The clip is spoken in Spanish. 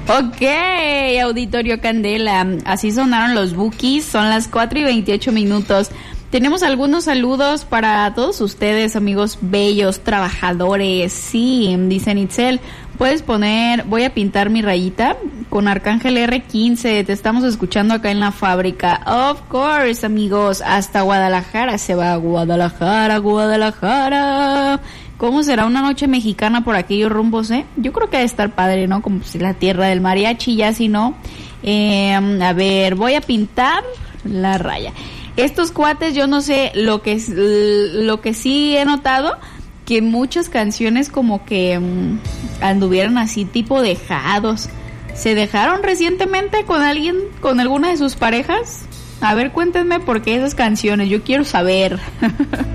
Ok, Auditorio Candela, así sonaron los Bukis, son las 4:28. Tenemos algunos saludos para todos ustedes, amigos bellos, trabajadores. Sí, dice Nitzel, puedes poner, voy a pintar mi rayita con Arcángel R15, te estamos escuchando acá en la fábrica. Of course, amigos, hasta Guadalajara se va, Guadalajara. ¿Cómo será una noche mexicana por aquellos rumbos, Yo creo que ha de estar padre, ¿no? Como si la tierra del mariachi, ya si no. A ver, voy a pintar la raya. Estos cuates, yo no sé, lo que sí he notado, que muchas canciones como que anduvieron así tipo dejados. ¿Se dejaron recientemente con alguien, con alguna de sus parejas? A ver, cuéntenme por qué esas canciones, yo quiero saber.